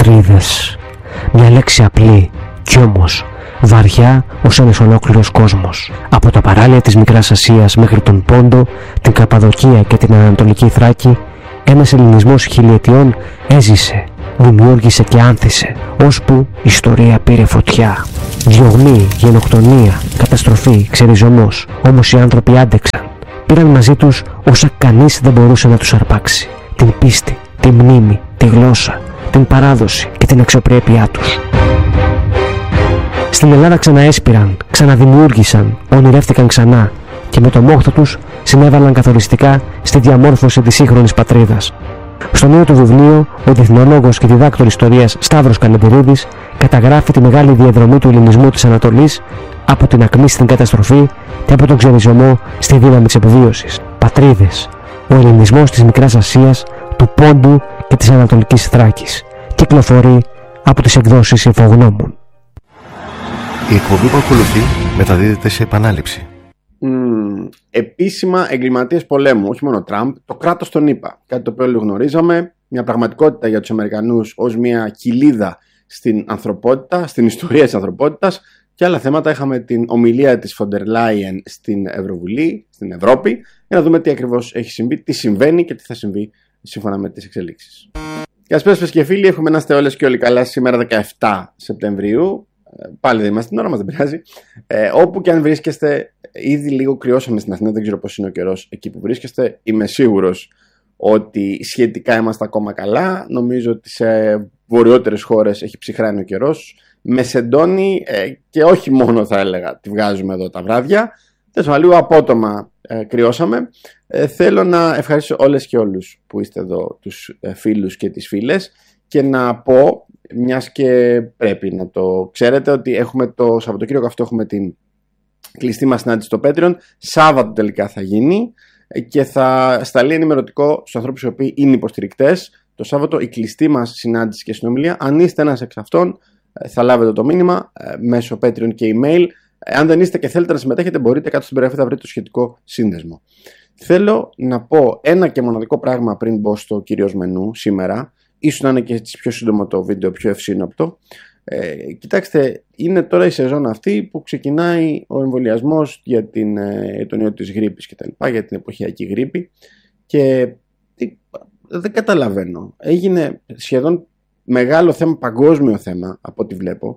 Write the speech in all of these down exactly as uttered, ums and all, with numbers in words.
Πατρίδες. Μια λέξη απλή κι όμως βαριά ως ένας ολόκληρος κόσμος. Από τα παράλια της Μικράς Ασίας μέχρι τον Πόντο, την Καπαδοκία και την Ανατολική Θράκη, ένας ελληνισμός χιλιετιών έζησε, δημιούργησε και άνθησε, ώσπου η ιστορία πήρε φωτιά. Διωγμή, γενοκτονία, καταστροφή, ξεριζωμός. Όμως οι άνθρωποι άντεξαν. Πήραν μαζί τους όσα κανείς δεν μπορούσε να τους αρπάξει. Την πίστη, τη μνήμη, τη γλώσσα, την παράδοση και την αξιοπρέπειά τους. Στην Ελλάδα ξαναέσπηραν, ξαναδημιούργησαν, ονειρεύτηκαν ξανά και με το μόχθο τους συνέβαλαν καθοριστικά στη διαμόρφωση της σύγχρονης πατρίδας. Στο νέο του βιβλίο, ο διεθνολόγος και διδάκτορ ιστορίας Σταύρος Καλεντερίδης καταγράφει τη μεγάλη διαδρομή του ελληνισμού της Ανατολής από την ακμή στην καταστροφή και από τον ξεριζωμό στη δύναμη της επιβίωσης. Πατρίδες. Ο ελληνισμός της Μικράς Ασίας, του Πόντου και της Ανατολικής Θράκης. Κυκλοφορεί από τις εκδόσεις Υφογνώμων. Η εκπομπή που ακολουθεί μεταδίδεται σε επανάληψη. Mm, επίσημα εγκληματίες πολέμου, όχι μόνο Τραμπ, το κράτος των ΗΠΑ. Κάτι το οποίο όλοι γνωρίζαμε, μια πραγματικότητα για τους Αμερικανούς ως μια κοιλίδα στην ανθρωπότητα, στην ιστορία της ανθρωπότητας. Και άλλα θέματα. Είχαμε την ομιλία της Φοντερ Λάιεν στην Ευρωβουλή, στην Ευρώπη, για να δούμε τι ακριβώς έχει συμβεί, τι συμβαίνει και τι θα συμβεί σύμφωνα με τις εξελίξεις. Καλησπέρα σας και φίλοι, έχουμε να είστε όλες και όλοι καλά σήμερα δεκαεφτά Σεπτεμβρίου. Πάλι δεν είμαστε στην ώρα μας, δεν πειράζει. Ε, όπου και αν βρίσκεστε, ήδη λίγο κρυώσαμε στην Αθήνα, δεν ξέρω πώς είναι ο καιρός εκεί που βρίσκεστε. Είμαι σίγουρος ότι σχετικά είμαστε ακόμα καλά. Νομίζω ότι σε βορειότερες χώρες έχει ψυχράνει ο καιρός. Με σεντόνι ε, και όχι μόνο θα έλεγα τη βγάζουμε εδώ τα βράδια. Τέλος λίγο απότομα ε, κρυώσαμε. Ε, θέλω να ευχαριστήσω όλες και όλους που είστε εδώ, τους ε, φίλους και τις φίλες, και να πω, μιας και πρέπει να το ξέρετε, ότι έχουμε το Σαββατοκύριακο αυτό έχουμε την κλειστή μας συνάντηση στο Patreon. Σάββατο τελικά θα γίνει και θα σταλεί ενημερωτικό στους ανθρώπους οι οποίοι είναι υποστηρικτές. Το Σάββατο η κλειστή μας συνάντηση και συνομιλία. Αν είστε ένας εξ αυτών, θα λάβετε το μήνυμα μέσω Patreon και email. Αν δεν είστε και θέλετε να συμμετέχετε, μπορείτε κάτω στην περιγραφή, θα βρείτε το σχετικό σύνδεσμο. Θέλω να πω ένα και μοναδικό πράγμα πριν μπω στο κυρίως μενού σήμερα. Ίσως να είναι και πιο σύντομο το βίντεο, πιο ευσύνοπτο. Ε, κοιτάξτε, είναι τώρα η σεζόν αυτή που ξεκινάει ο εμβολιασμός για την, ε, τον ιό της γρίπης και τα λοιπά, για την εποχιακή γρίπη, και τι, δεν καταλαβαίνω. Έγινε σχεδόν μεγάλο θέμα, παγκόσμιο θέμα από ό,τι βλέπω,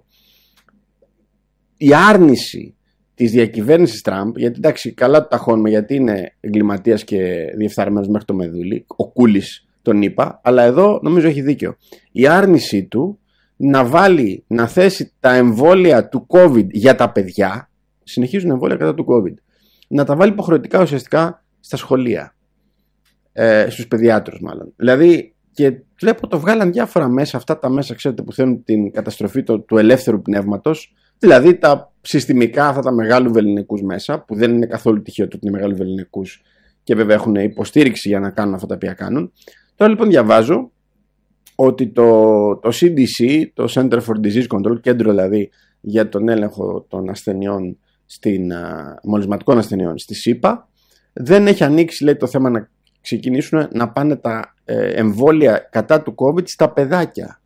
η άρνηση της διακυβέρνησης Τραμπ, γιατί εντάξει καλά το ταχώνουμε γιατί είναι εγκληματίας και διεφθαρμένος μέχρι το μεδούλι, ο Κούλης τον είπα, αλλά εδώ νομίζω έχει δίκιο. Η άρνηση του να βάλει, να θέσει τα εμβόλια του COVID για τα παιδιά, συνεχίζουν εμβόλια κατά του COVID, να τα βάλει υποχρεωτικά ουσιαστικά στα σχολεία, ε, στους παιδιάτρους μάλλον. Δηλαδή, και βλέπω το βγάλαν διάφορα μέσα, αυτά τα μέσα ξέρετε που θέλουν την καταστροφή το, του ελεύθερου πνεύματος, δηλαδή τα συστημικά αυτά τα μεγάλου βελληνικούς μέσα, που δεν είναι καθόλου τυχαίο ότι είναι μεγάλου βελληνικούς και βέβαια έχουν υποστήριξη για να κάνουν αυτά τα οποία κάνουν. Τώρα λοιπόν διαβάζω ότι το, το σι ντι σι, το Center for Disease Control, κέντρο δηλαδή για τον έλεγχο των ασθενειών, στην, α, μολυσματικών ασθενειών στη ΣΥΠΑ, δεν έχει ανοίξει λέει το θέμα να ξεκινήσουν να πάνε τα ε, εμβόλια κατά του COVID στα παιδάκια.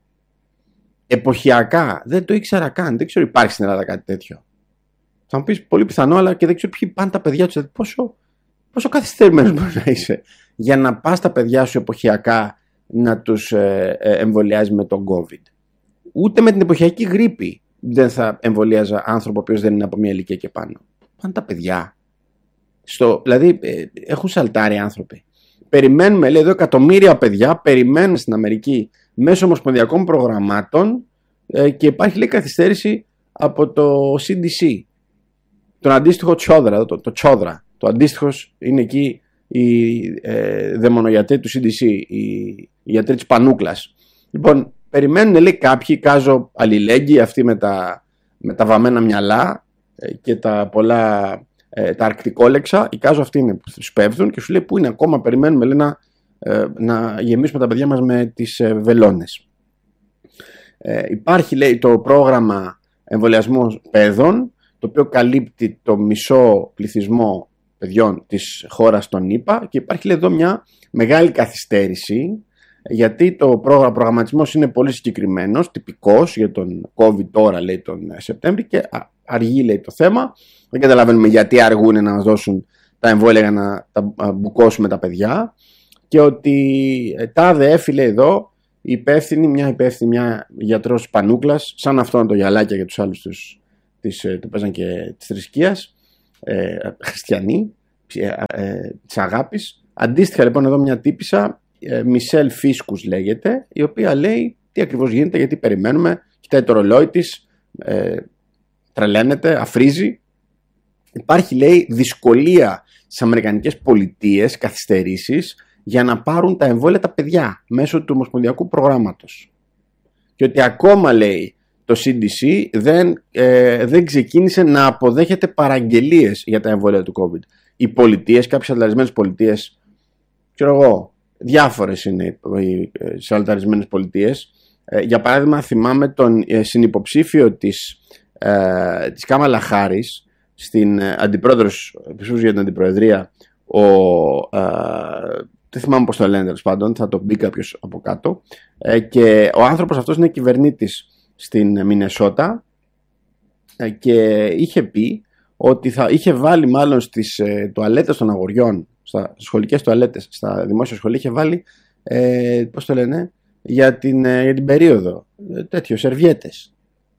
Εποχιακά. Δεν το ήξερα καν. Δεν ξέρω υπάρχει στην Ελλάδα κάτι τέτοιο. Θα μου πεις πολύ πιθανό, αλλά και δεν ξέρω ποιοι πάνε τα παιδιά τους. Πόσο, πόσο καθυστερημένος μπορεί να είσαι για να πας τα παιδιά σου εποχιακά να τους ε, ε, εμβολιάζει με τον COVID. Ούτε με την εποχιακή γρίπη δεν θα εμβολιάζα άνθρωπο ο οποίος δεν είναι από μια ηλικία και πάνω. Πάνε τα παιδιά. Στο, δηλαδή ε, έχουν σαλτάρει άνθρωποι. Περιμένουμε, λέει εδώ, εκατομμύρια παιδιά περιμένουν στην Αμερική μέσω ομοσπονδιακών προγραμμάτων ε, και υπάρχει λέει καθυστέρηση από το σι ντι σι. Τον αντίστοιχο Τσόδρα, το, το Τσόδρα. Το αντίστοιχο είναι εκεί οι ε, δαιμονογιατροί του σι ντι σι, οι, οι γιατροί της Πανούκλας. Λοιπόν, περιμένουν λέει κάποιοι, κάζω αλληλέγγυοι, αυτοί με τα, με τα βαμμένα μυαλά ε, και τα πολλά ε, τα αρκτικόλεξα, οι κάζω αυτοί είναι που τους πέφτουν και σου λέει που είναι ακόμα, περιμένουμε λέει, να, ε, να γεμίσουμε τα παιδιά μας με τις ε, βελόνες. Ε, υπάρχει λέει το πρόγραμμα εμβολιασμού παιδών, το οποίο καλύπτει το μισό πληθυσμό παιδιών της χώρας των ΗΠΑ, και υπάρχει λέει, εδώ μια μεγάλη καθυστέρηση γιατί το προγραμματισμός είναι πολύ συγκεκριμένος, τυπικός για τον COVID τώρα, λέει, τον Σεπτέμβρη, και αργεί, λέει, το θέμα. Δεν καταλαβαίνουμε γιατί αργούν να μας δώσουν τα εμβόλια για να τα μπουκώσουμε τα παιδιά, και ότι τάδε έφυλε εδώ η υπεύθυνη, μια υπεύθυνη, μια γιατρός πανούκλας, σαν αυτόν το γυαλάκια για τους άλλους τους, της, του παίζαν και της θρησκείας, ε, χριστιανοί, ε, ε, της αγάπης. Αντίστοιχα λοιπόν εδώ μια τύπισσα, ε, Μισελ Φίσκους λέγεται, η οποία λέει τι ακριβώς γίνεται, γιατί περιμένουμε, κοιτάει το ρολόι της, ε, τρελαίνεται, αφρίζει. Υπάρχει, λέει, δυσκολία στις Αμερικανικές πολιτείες, καθυστερήσεις, για να πάρουν τα εμβόλια τα παιδιά μέσω του ομοσπονδιακού προγράμματος. Και ότι ακόμα, λέει, το σι ντι σι δεν, ε, δεν ξεκίνησε να αποδέχεται παραγγελίες για τα εμβόλια του COVID. Οι πολιτείες, κάποιες αλταρισμένες πολιτείες, ξέρω εγώ, διάφορες είναι οι αλταρισμένες πολιτείες. Ε, για παράδειγμα, θυμάμαι τον ε, συνυποψήφιο της, ε, της Κάμαλα Χάρις, στην ε, αντιπρόεδρος για την αντιπροεδρία, ο... Ε, δεν θυμάμαι πώς το λένε, τέλος πάντων, θα το μπει κάποιος από κάτω. Ε, και ο άνθρωπος αυτός είναι κυβερνήτης στην Μινεσότα, ε, και είχε πει ότι θα είχε βάλει μάλλον στις ε, τουαλέτες των αγοριών, στα σχολικές τουαλέτες, στα δημόσια σχολεία, είχε βάλει, ε, πώς το λένε, για την, ε, για την περίοδο, ε, τέτοιο, σερβιέτες,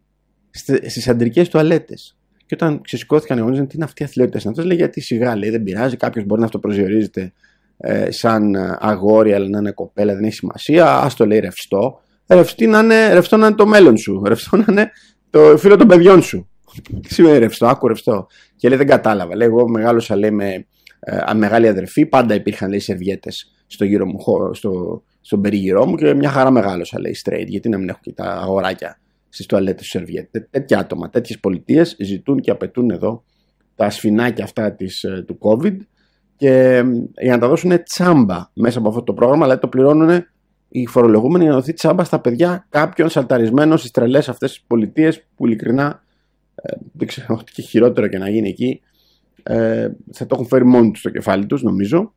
στις αντρικές τουαλέτες. Και όταν ξεσηκώθηκαν οι γονείς, τι είναι αυτή η αθλειότητα, αυτό λέει, γιατί σιγά, λέει, δεν πειράζει, κάποιος μπορεί να αυτοπροσδιορίζεται Ε, σαν αγόρι, αλλά να είναι κοπέλα, δεν έχει σημασία. Ας το, λέει, ρευστό. Ρευστό να είναι, ρευστό να είναι το μέλλον σου. Ρευστό να είναι το φίλο των παιδιών σου. Τι σημαίνει ρευστό, άκου ρευστό. Και λέει, δεν κατάλαβα. Λέει, εγώ μεγάλωσα, λέει, με ε, μεγάλη αδερφή. Πάντα υπήρχαν, λέει, σερβιέτες στο γύρο μου, στο, στον περίγυρό μου, και μια χαρά μεγάλωσα, λέει, straight. Γιατί να μην έχω και τα αγοράκια στις τουαλέτες του σερβιέτες. Τέτοια άτομα, τέτοιες πολιτείες ζητούν και απαιτούν εδώ τα σφινάκια αυτά της, του COVID. Και για να τα δώσουν τσάμπα μέσα από αυτό το πρόγραμμα, δηλαδή το πληρώνουν οι φορολογούμενοι για να δοθεί τσάμπα στα παιδιά κάποιων σαλταρισμένων στις τρελές αυτές τις πολιτείες, που ειλικρινά ε, δεν ξέρω ότι και χειρότερο και να γίνει εκεί, ε, θα το έχουν φέρει μόνοι τους στο κεφάλι τους, νομίζω.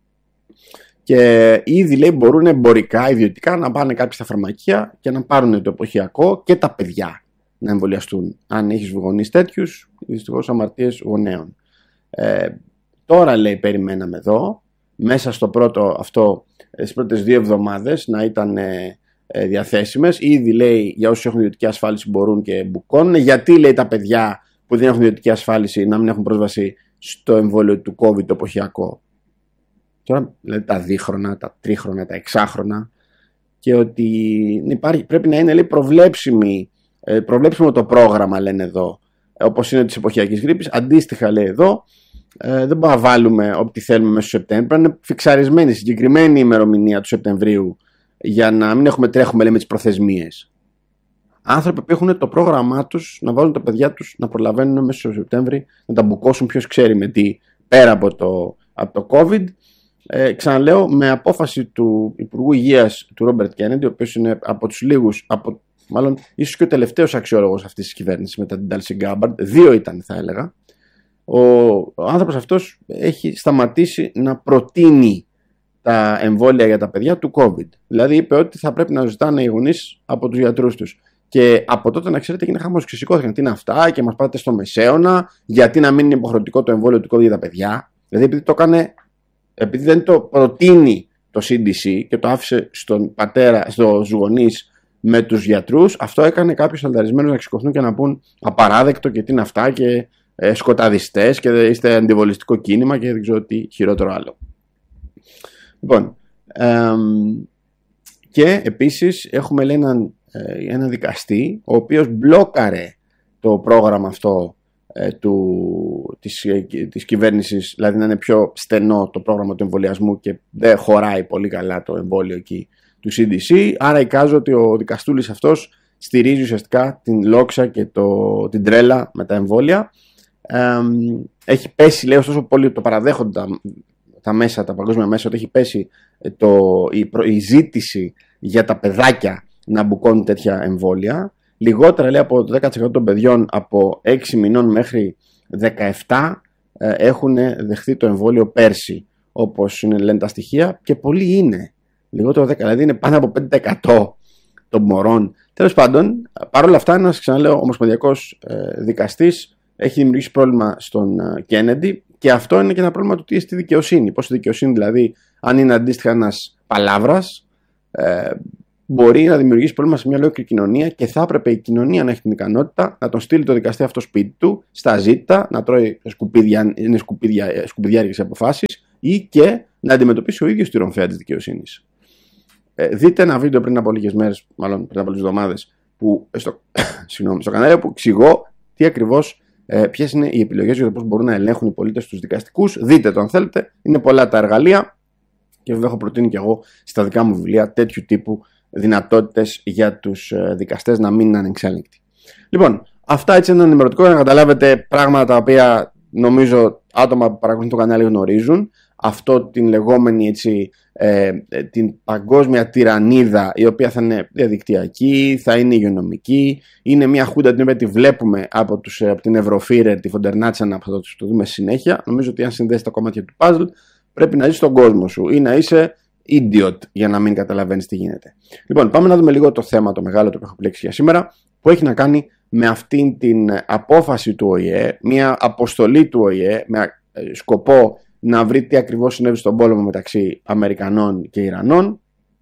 Και ήδη, λέει, μπορούν εμπορικά, ιδιωτικά, να πάνε κάποιοι στα φαρμακεία και να πάρουν το εποχιακό και τα παιδιά να εμβολιαστούν. Αν έχεις γονείς τέτοιους, δυστυχώς αμαρτίες γονέων. Ε, Τώρα, λέει, περιμέναμε εδώ, μέσα στο πρώτο αυτό, στις πρώτες δύο εβδομάδες να ήταν ε, ε, διαθέσιμες. Ήδη, λέει, για όσους έχουν ιδιωτική ασφάλιση μπορούν και μπουκώνουν. Γιατί, λέει, τα παιδιά που δεν έχουν ιδιωτική ασφάλιση να μην έχουν πρόσβαση στο εμβόλιο του COVID το εποχιακό. Τώρα, δηλαδή, τα δίχρονα, τα τρίχρονα, τα εξάχρονα. Και ότι υπάρχει, πρέπει να είναι, λέει, προβλέψιμη, ε, προβλέψιμο το πρόγραμμα, λένε εδώ, όπως είναι της εποχιακής γρίπης. Αντίστοιχα, λέει εδώ, Ε, δεν μπορούμε να βάλουμε ό,τι θέλουμε μέσα στο Σεπτέμβριο. Πρέπει να είναι φιξαρισμένη, συγκεκριμένη ημερομηνία του Σεπτεμβρίου, για να μην έχουμε τρέχουμε, λέει, με τις προθεσμίες. Άνθρωποι που έχουν το πρόγραμμά τους να βάλουν τα παιδιά τους να προλαβαίνουν μέσα στο Σεπτέμβριο, να τα μπουκώσουν ποιος ξέρει με τι, πέρα από το, από το COVID. Ε, ξαναλέω, με απόφαση του Υπουργού Υγείας του Ρόμπερτ Κέννεντι, ο οποίος είναι από τους λίγους, από, μάλλον ίσως και ο τελευταίος αξιόλογος αυτής της κυβέρνησης μετά την Τάλση Γκάμπαρντ, δύο ήταν, θα έλεγα. Ο, ο άνθρωπος αυτός έχει σταματήσει να προτείνει τα εμβόλια για τα παιδιά του COVID. Δηλαδή είπε ότι θα πρέπει να ζητάνε οι γονείς από τους γιατρούς τους. Και από τότε, να ξέρετε, έγινε χαμός. Ξεσηκώθηκαν, τι είναι αυτά, και μας πάτε στο μεσαίωνα, γιατί να μην είναι υποχρεωτικό το εμβόλιο του COVID για τα παιδιά. Δηλαδή επειδή το έκανε, επειδή δεν το προτείνει το σι ντι σι και το άφησε στον πατέρα, στους γονείς με τους γιατρούς, αυτό έκανε κάποιους αλταρισμένους να ξεσηκωθούν και να πούν απαράδεκτο και τι είναι αυτά, και ε, σκοταδιστές, και είστε αντιβολιστικό κίνημα και δεν ξέρω τι χειρότερο άλλο. Λοιπόν, ε, και επίσης έχουμε, λέει, έναν, ε, έναν δικαστή ο οποίος μπλόκαρε το πρόγραμμα αυτό ε, του, της, ε, της κυβέρνησης, δηλαδή να είναι πιο στενό το πρόγραμμα του εμβολιασμού και δεν χωράει πολύ καλά το εμβόλιο εκεί του σι ντι σι. Άρα εικάζω ότι ο δικαστούλης αυτός στηρίζει ουσιαστικά την λόξα και το, την τρέλα με τα εμβόλια. Ε, έχει πέσει, λέει, ωστόσο πολύ το παραδέχονται τα, τα μέσα, τα παγκόσμια μέσα, ότι έχει πέσει το, η, η ζήτηση για τα παιδάκια να μπουκώνουν τέτοια εμβόλια. Λιγότερα, λέει, από το δέκα τοις εκατό των παιδιών από έξι μηνών μέχρι δεκαεπτά ε, έχουν δεχθεί το εμβόλιο πέρσι, όπως είναι, λένε τα στοιχεία, και πολλοί είναι. λιγότερο δέκα, δηλαδή είναι πάνω από πέντε τοις εκατό των μωρών. Τέλος πάντων, παρόλα αυτά, ένας, ξαναλέω, ομοσπονδιακός ε, δικαστής έχει δημιουργήσει πρόβλημα στον Κέννεντι και αυτό είναι και ένα πρόβλημα του τι είναι στη δικαιοσύνη. Πώς η δικαιοσύνη, δηλαδή, αν είναι αντίστοιχα ένας παλάβρας, ε, μπορεί να δημιουργήσει πρόβλημα σε μια ολόκληρη κοινωνία και θα έπρεπε η κοινωνία να έχει την ικανότητα να τον στείλει το δικαστή αυτό σπίτι του, στα ζήτα, να τρώει σκουπίδια, είναι σκουπίδια, σκουπιδιάρικες αποφάσεις ή και να αντιμετωπίσει ο ίδιος τη ρομφαία της δικαιοσύνης. Ε, δείτε ένα βίντεο πριν από λίγες μέρες, μάλλον πριν από λίγες εβδομάδες, που, στο, συγγνώμη, στο κανάλι που εξηγώ τι ακριβώς, ε, ποιες είναι οι επιλογές για το πώς μπορούν να ελέγχουν οι πολίτες τους δικαστικούς. Δείτε το αν θέλετε, είναι πολλά τα εργαλεία και βέβαια έχω προτείνει και εγώ στα δικά μου βιβλία τέτοιου τύπου δυνατότητες για τους δικαστές να μην είναι ανεξέλεγκτοι. Λοιπόν, αυτά έτσι είναι ενημερωτικό για να καταλάβετε πράγματα τα οποία νομίζω άτομα που παρακολουθούν το κανάλι γνωρίζουν. Αυτό την λεγόμενη έτσι, ε, την παγκόσμια τυραννίδα, η οποία θα είναι διαδικτυακή, θα είναι υγειονομική. Είναι μια χούντα την οποία τη βλέπουμε από, τους, από την Ευρωφύρερ, τη Φοντερνάτσανα, που θα το δούμε συνέχεια. Νομίζω ότι αν συνδέσει τα κομμάτια του puzzle, πρέπει να ζεις στον κόσμο σου ή να είσαι idiot για να μην καταλαβαίνεις τι γίνεται. Λοιπόν, πάμε να δούμε λίγο το θέμα, το μεγάλο το που έχω επιλέξει για σήμερα, που έχει να κάνει με αυτήν την απόφαση του Ο Η Ε, μια αποστολή του Ο Η Ε με σκοπό να βρει τι ακριβώς συνέβη στον πόλεμο μεταξύ Αμερικανών και Ιρανών.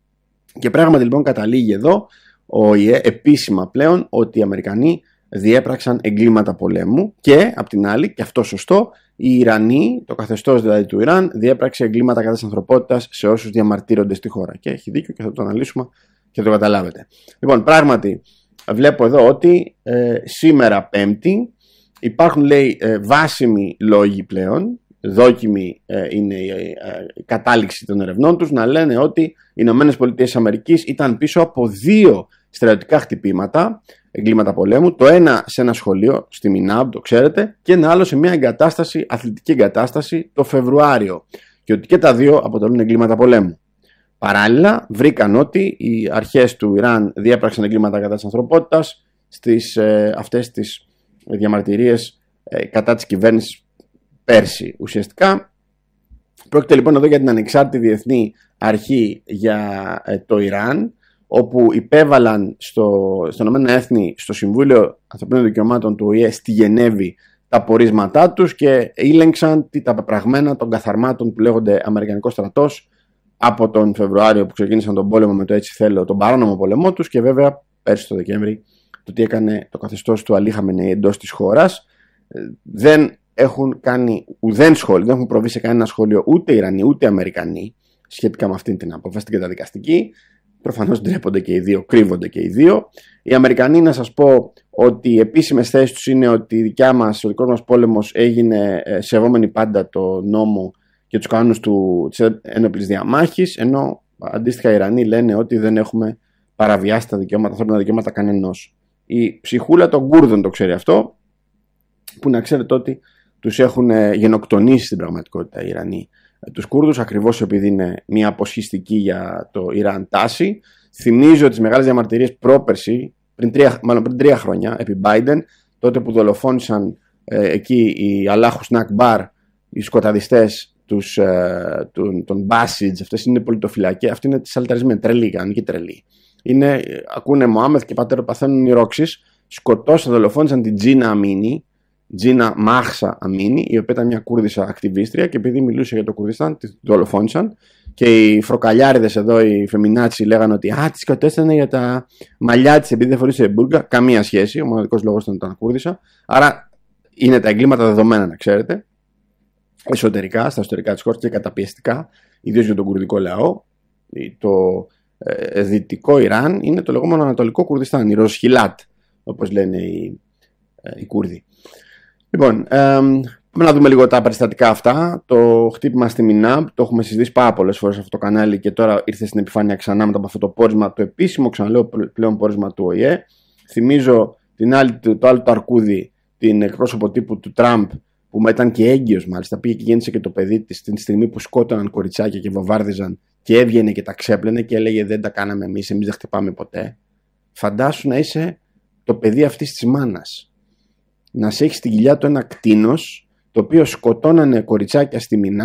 Και πράγματι λοιπόν καταλήγει εδώ ο Ο Η Ε επίσημα πλέον ότι οι Αμερικανοί διέπραξαν εγκλήματα πολέμου και απ' την άλλη, και αυτό σωστό, οι Ιρανοί, το καθεστώς δηλαδή του Ιράν, διέπραξε εγκλήματα κατά της ανθρωπότητας σε όσους διαμαρτύρονται στη χώρα. Και έχει δίκιο και θα το αναλύσουμε και θα το καταλάβετε. Λοιπόν, πράγματι βλέπω εδώ ότι ε, σήμερα Πέμπτη υπάρχουν, λέει, ε, βάσιμοι λόγοι πλέον, δόκιμη ε, είναι η ε, ε, κατάληξη των ερευνών τους, να λένε ότι οι Ηνωμένες Πολιτείες Αμερικής ήταν πίσω από δύο στρατιωτικά χτυπήματα, εγκλήματα πολέμου, το ένα σε ένα σχολείο στη Μινάμπ, το ξέρετε, και ένα άλλο σε μια εγκατάσταση, αθλητική εγκατάσταση, το Φεβρουάριο, και ότι και τα δύο αποτελούν εγκλήματα πολέμου. Παράλληλα, βρήκαν ότι οι αρχές του Ιράν διέπραξαν εγκλήματα κατά της ανθρωπότητας στις ε, αυτές τις διαμαρτυρίες ε, κατά της κυβέρνησης πέρσι. Ουσιαστικά πρόκειται λοιπόν εδώ για την ανεξάρτητη διεθνή αρχή για ε, το Ιράν, όπου υπέβαλαν στο, στο Ηνωμένα Έθνη, στο Συμβούλιο Ανθρωπίνων Δικαιωμάτων του Ο Η Ε στη Γενέβη, τα πορίσματά τους και ήλεγξαν τα πεπραγμένα των καθαρμάτων που λέγονται Αμερικανικός στρατός από τον Φεβρουάριο που ξεκίνησαν τον πόλεμο με το έτσι θέλω, τον παράνομο πόλεμό τους, και βέβαια πέρσι το Δεκέμβρη το τι έκανε το καθεστώς του Αλί Χαμενεϊ εντός της χώρας. Δεν έχουν κάνει ουδέν σχόλιο, δεν έχουν προβεί σε κανένα σχόλιο ούτε Ιρανοί ούτε Αμερικανοί σχετικά με αυτήν την απόφαση την καταδικαστική. Προφανώς ντρέπονται και οι δύο, κρύβονται και οι δύο. Οι Αμερικανοί, να σας πω ότι οι επίσημες θέσεις τους είναι ότι η δικιά μας, ο δικός μας πόλεμος έγινε ε, σεβόμενοι πάντα το νόμο και τους κανόνες του, της ένοπλης διαμάχης, ενώ αντίστοιχα οι Ιρανοί λένε ότι δεν έχουμε παραβιάσει τα δικαιώματα, ανθρώπινα δικαιώματα κανενός. Η ψυχούλα των Κούρδων το ξέρει αυτό, που να ξέρετε ότι τους έχουν γενοκτονήσει στην πραγματικότητα οι Ιρανοί τους Κούρδους, ακριβώς επειδή είναι μια αποσχιστική για το Ιράν τάση. Θυμίζω τις μεγάλες διαμαρτυρίες πρόπερση, πριν τρία, μάλλον πριν τρία χρόνια, επί Biden, τότε που δολοφόνησαν ε, εκεί οι Αλάχους Νακμπάρ, οι σκοταδιστές τους, ε, των, των Μπάσιτζ, αυτές είναι πολιτοφυλακές, αυτοί είναι τις αλταρισμένες, τρελοί, κανονικοί τρελοί. Είναι, ακούνε Μωάμεθ και πατέρα παθαίνουν οι Ρόξεις, σκοτώσαν, δολοφόνησαν την Τζίνα Αμίνη, Τζίνα Μάχσα Αμίνη, η οποία ήταν μια Κούρδισσα ακτιβίστρια και επειδή μιλούσε για το Κουρδιστάν, τη δολοφόνησαν. Και οι φροκαλιάριδες εδώ, οι φεμινάτσι, λέγανε ότι α, τη σκοτώσανε για τα μαλλιά της επειδή δεν φορούσε μπουργκα. Καμία σχέση. Ο μοναδικός λόγος ήταν ότι ήταν Κούρδισσα. Άρα είναι τα εγκλήματα δεδομένα, να ξέρετε. Εσωτερικά, στα εσωτερικά της χώρας και καταπιεστικά, ιδίως για τον κουρδικό λαό. Το ε, δυτικό Ιράν είναι το λεγόμενο Ανατολικό Κουρδιστάν, η Ροσχιλάτ, όπως λένε οι, ε, οι Κούρδοι. Λοιπόν, ε, πάμε να δούμε λίγο τα περιστατικά αυτά. Το χτύπημα στη Μινάμπ το έχουμε συζητήσει πάρα πολλές φορές σε αυτό το κανάλι και τώρα ήρθε στην επιφάνεια ξανά μετά από αυτό το πόρισμα, το επίσημο, ξαναλέω πλέον πόρισμα του Ο Η Ε. Θυμίζω την άλλη, το, το άλλο το αρκούδι, την εκπρόσωπο τύπου του Τραμπ, που ήταν και έγκυος μάλιστα, πήγε και γέννησε και το παιδί της την στιγμή που σκότωναν κοριτσάκια και βομβάρδιζαν και έβγαινε και τα ξέπλαινε και έλεγε δεν τα κάναμε εμείς, εμείς δεν χτυπάμε ποτέ. Φαντάσου να είσαι το παιδί αυτής της μάνας. Να σε έχει στην κοιλιά του ένα κτήνος το οποίο σκοτώνανε κοριτσάκια στη Μινάμπ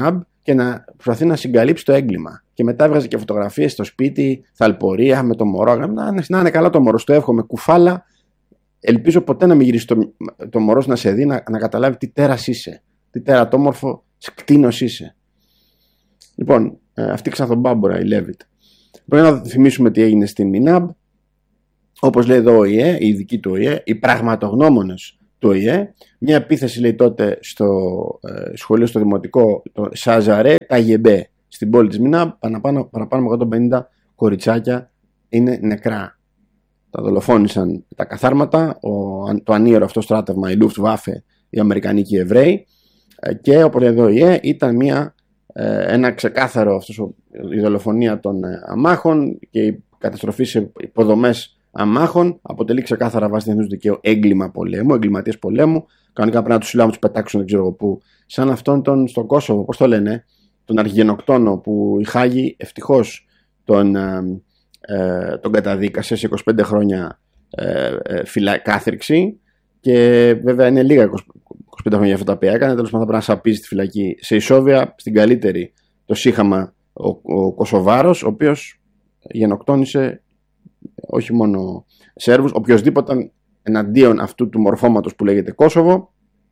και να προσπαθεί να συγκαλύψει το έγκλημα. Και μετά έβγαζε και φωτογραφίες στο σπίτι, θαλπορία με το μωρό. Να, να είναι καλά το μωρό, στο εύχομαι, κουφάλα. Ελπίζω ποτέ να μην γυρίσει το, το μωρό να σε δει, να, να καταλάβει τι τέρας είσαι, τι τερατόμορφο κτίνος είσαι. Λοιπόν, ε, αυτή ξανθομπάμπορα, η Levitt. Πρέπει να θυμίσουμε τι έγινε στην Μινάμπ. Όπως λέει εδώ ο ΙΕ, οι ειδικοί του ΙΕ, οι πραγματογνώμονες του ΙΕ, μια επίθεση λέει τότε στο ε, σχολείο στο δημοτικό, το Σαζαρέ Ταγεμπέ, στην πόλη της Μινάμπ, παραπάνω, παραπάνω από εκατόν πενήντα κοριτσάκια είναι νεκρά. Τα δολοφόνησαν τα καθάρματα, ο, το ανίερο αυτό στράτευμα, η Luftwaffe, οι Αμερικανοί και οι Εβραίοι, ε, και όπως λέει εδώ η ΙΕ, ήταν μια, ε, ένα ξεκάθαρο αυτός, η δολοφονία των ε, αμάχων και η καταστροφή σε υποδομές αμάχων αποτελεί ξεκάθαρα βάση διεθνούς δικαίου έγκλημα πολέμου, εγκληματίες πολέμου. Κανονικά πρέπει να τους συλλάβουν, τους πετάξουν, δεν ξέρω εγώ πού. Σαν αυτόν τον στο Κόσοβο, πώς το λένε, τον αρχιγενοκτόνο που η Χάγη ευτυχώς τον, ε, ε, τον καταδίκασε σε είκοσι πέντε χρόνια ε, ε, φυλα, κάθριξη. Και βέβαια είναι λίγα είκοσι πέντε χρόνια αυτά τα οποία έκανε. Τέλος πάντων θα πρέπει να σαπίζει στη φυλακή. Σε ισόβια, στην καλύτερη, το Σύχαμα ο, ο Κωσοβάρος, ο οποίος γενοκτόνησε όχι μόνο Σέρβους, οποιοσδήποτε ήταν εναντίον αυτού του μορφώματος που λέγεται Κόσοβο,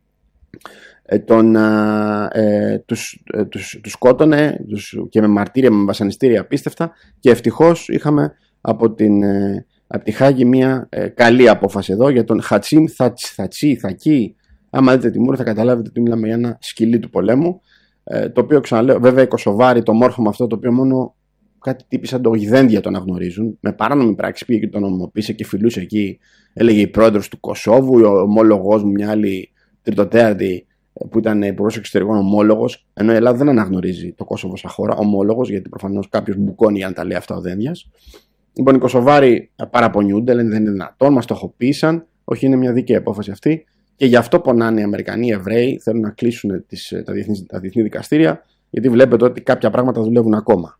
ε, τον, ε, τους, ε, τους, τους σκότωνε τους, και με μαρτύρια, με βασανιστήρια απίστευτα, και ευτυχώς είχαμε από, την, ε, από τη Χάγη μια ε, καλή απόφαση εδώ για τον Χατσίμ Θατσί Θακί. Άμα δείτε τη μούρη θα καταλάβετε ότι μιλάμε για ένα σκυλί του πολέμου, ε, το οποίο ξαναλέω, βέβαια οι Κωσοβάροι, το μόρφωμα αυτό το οποίο μόνο κάτι τύποι σαν το γιδέντια τον αναγνωρίζουν, με παράνομη πράξη πήγε και τον νομιμοποίησε και φιλούσε εκεί. Έλεγε η πρόεδρος του Κωσόβου, ο ομόλογος μου, μια άλλη τριτοτέατη που ήταν υπουργός εξωτερικών ομόλογος, ενώ η Ελλάδα δεν αναγνωρίζει το Κόσοβο σαν χώρα, ομόλογος, γιατί προφανώς κάποιος μπουκώνει για να τα λέει αυτά ο Δένδιας. Λοιπόν, οι Κωσοβάροι παραπονιούνται, λένε δεν είναι δυνατόν, μας το στοχοποίησαν. Όχι, είναι μια δίκαιη απόφαση αυτή, και γι' αυτό πονάνε οι Αμερικανοί, οι Εβραίοι, θέλουν να κλείσουν τις, τα, διεθνή, τα διεθνή δικαστήρια, γιατί βλέπετε ότι κάποια πράγματα δουλεύουν ακόμα.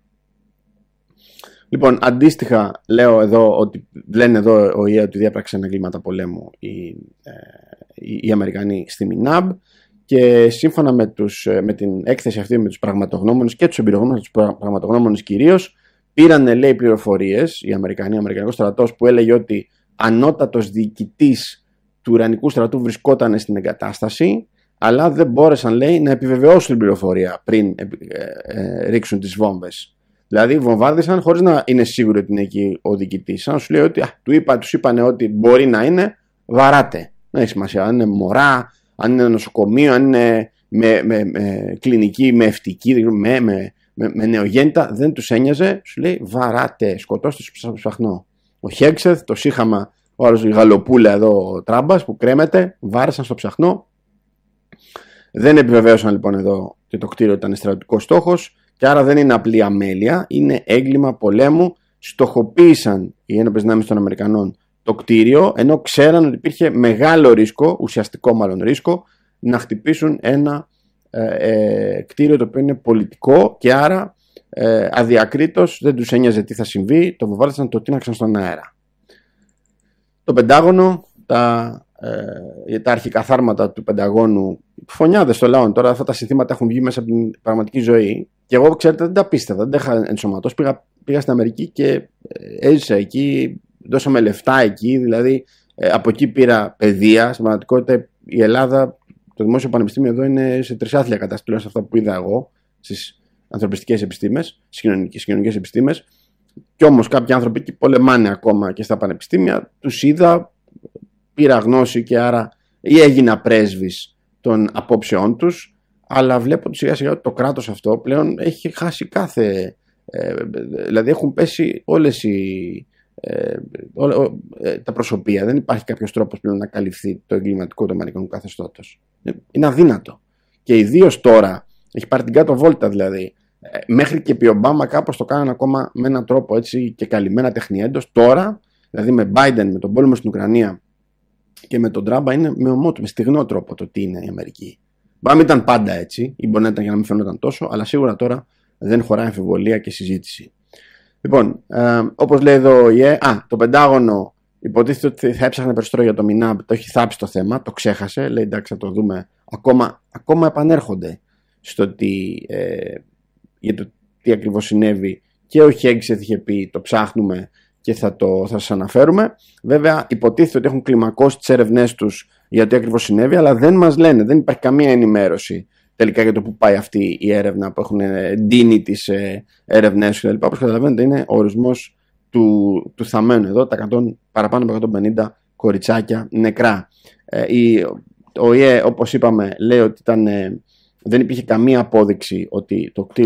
Λοιπόν, αντίστοιχα λέω εδώ ότι λένε εδώ ο ΙΕ ότι διέπραξαν εγκλήματα πολέμου οι, ε, οι, οι Αμερικανοί στη Μινάμπ, και σύμφωνα με, τους, με την έκθεση αυτή με τους πραγματογνώμονες και τους εμπειρογνώμονες, τους πραγματογνώμονες κυρίως, πήραν λέει πληροφορίες οι Αμερικανοί, ο Αμερικανικός στρατός, που έλεγε ότι ανώτατος διοικητής του Ιρανικού στρατού βρισκόταν στην εγκατάσταση, αλλά δεν μπόρεσαν λέει να επιβεβαιώσουν την πληροφορία πριν ε, ε, ρίξουν τις βόμβες. Δηλαδή βομβάρδισαν χωρίς να είναι σίγουροι ότι είναι εκεί ο διοικητής. Σαν να σου λέει ότι α, του είπα, τους είπανε ότι μπορεί να είναι, βαράτε. Δεν έχει σημασία αν είναι μωρά, αν είναι νοσοκομείο, αν είναι με, με, με κλινική, με ευτική, με, με, με, με νεογέννητα. Δεν τους ένοιαζε, σου λέει βαράτε, σκοτώστε στο ψαχνό. Ο Χέξεθ, το Σύχαμα, ο άλλος η Γαλοπούλα εδώ, ο Τράμπας που κρέμεται, βάρεσαν στο ψαχνό. Δεν επιβεβαίωσαν λοιπόν εδώ και το κτίριο ήταν στρατιωτικός στόχος. Και άρα δεν είναι απλή αμέλεια, είναι έγκλημα πολέμου. Στοχοποίησαν οι ένοπλες δυνάμεις των Αμερικανών το κτίριο, ενώ ξέραν ότι υπήρχε μεγάλο ρίσκο, ουσιαστικό μάλλον ρίσκο, να χτυπήσουν ένα ε, ε, κτίριο το οποίο είναι πολιτικό, και άρα ε, αδιακρίτως δεν τους ένοιαζε τι θα συμβεί, το βομβάρδισαν, το τίναξαν στον αέρα. Το Πεντάγωνο, τα, ε, τα αρχικαθάρματα του Πενταγώνου, φωνιάδες στο λαό τώρα, αυτά τα συνθήματα έχουν βγει μέσα από την πραγματική ζωή. Και εγώ, ξέρετε, δεν τα πίστευα, δεν τα είχα ενσωματώσει. Πήγα, πήγα στην Αμερική και έζησα εκεί, δώσαμε λεφτά εκεί, δηλαδή ε, από εκεί πήρα παιδεία. Στην πραγματικότητα η Ελλάδα, το Δημόσιο Πανεπιστήμιο εδώ είναι σε τρισάθλια κατάσταση σε αυτά που είδα εγώ, στις ανθρωπιστικές επιστήμες, στις κοινωνικές επιστήμες. Κι όμως κάποιοι άνθρωποι εκεί πολεμάνε ακόμα και στα πανεπιστήμια, τους είδα, πήρα γνώση και άρα ή έγινα πρέσβης των απόψεών τους. Αλλά βλέπω ότι σιγά σιγά το κράτος αυτό πλέον έχει χάσει κάθε. Ε, δηλαδή έχουν πέσει όλες οι, ε, ό, ό, ε, τα προσωπία. Δεν υπάρχει κάποιος τρόπος πλέον να καλυφθεί το εγκληματικό του αμερικανικού καθεστώτος. Είναι αδύνατο. Και ιδίως τώρα έχει πάρει την κάτω βόλτα δηλαδή. Ε, μέχρι και επί Ομπάμα κάπως το κάνανε ακόμα με έναν τρόπο έτσι και καλυμμένα τεχνιέντος. Τώρα, δηλαδή με Biden, με τον πόλεμο στην Ουκρανία και με τον Τράμπα, είναι με ομό, με στιγνό τρόπο το τι είναι η Αμερική. Μπορεί να μην ήταν πάντα έτσι, ή μπορεί να ήταν για να μην φαινόταν τόσο, αλλά σίγουρα τώρα δεν χωράει αμφιβολία και συζήτηση. Λοιπόν, ε, όπως λέει εδώ η ΙΕ, α, το Πεντάγωνο υποτίθεται ότι θα έψαχνε περισσότερο για το Μινάμπ, το έχει θάψει το θέμα, το ξέχασε, λέει εντάξει θα το δούμε, ακόμα, ακόμα επανέρχονται. στο τι, ε, για το τι ακριβώς συνέβη, και ο Hegseth είχε πει το ψάχνουμε και θα, το, θα σας αναφέρουμε. Βέβαια υποτίθεται ότι έχουν κλιμακώσει τις έρευνές τους για τι ακριβώς συνέβη, αλλά δεν μας λένε, δεν υπάρχει καμία ενημέρωση τελικά για το που πάει αυτή η έρευνα, που έχουν ντύνει τις ε, έρευνές κλπ. Όπως καταλαβαίνετε είναι ο ορισμός του, του θαμμένου εδώ, τα εκατό, παραπάνω από εκατόν πενήντα κοριτσάκια νεκρά. Ε, η, ο ΙΕ, όπως είπαμε, λέει ότι ήταν, ε, δεν υπήρχε καμία απόδειξη ότι το κτίριο